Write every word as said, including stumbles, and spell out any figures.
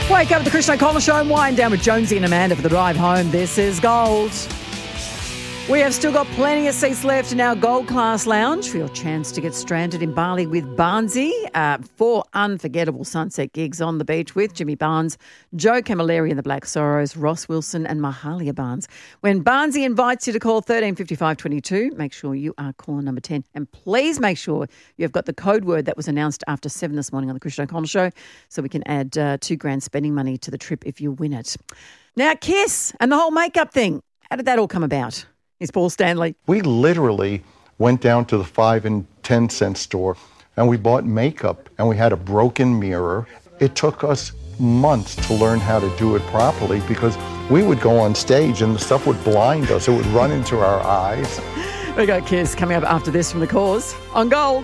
Wake up with the Christian O'Connell Show and wind down with Jonesy and Amanda for the drive home. This is Gold. We have still got plenty of seats left in our Gold Class Lounge for your chance to get stranded in Bali with Barnesy. Uh, four unforgettable sunset gigs on the beach with Jimmy Barnes, Joe Camilleri and the Black Sorrows, Ross Wilson and Mahalia Barnes. When Barnesy invites you to call thirteen fifty-five twenty-two, make sure you are caller number ten. And please make sure you've got the code word that was announced after seven this morning on the Christian O'Connell Show so we can add uh, two grand spending money to the trip if you win it. Now, Kiss and the whole makeup thing. How did that all come about? Is Paul Stanley. We literally went down to the five and ten cent store and we bought makeup and we had a broken mirror. It took us months to learn how to do it properly because we would go on stage and the stuff would blind us. It would run into our eyes. We got Kiss coming up after this from The Cause on Gold.